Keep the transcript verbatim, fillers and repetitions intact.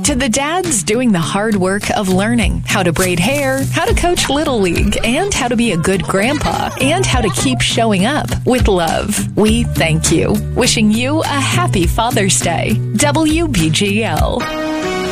To the dads doing the hard work of learning how to braid hair, how to coach Little League, and how to be a good grandpa, and how to keep showing up with love, we thank you. Wishing you a happy Father's Day. W B G L.